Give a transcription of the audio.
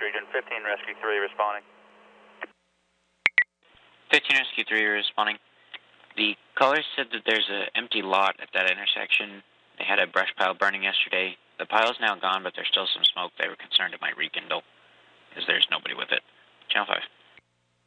region. 15 Rescue 3 responding. 15 Rescue 3 responding. The callers said that there's an empty lot at that intersection. They had a brush pile burning yesterday. The pile's now gone, but there's still some smoke. They were concerned it might rekindle, because there's nobody with it. Channel 5.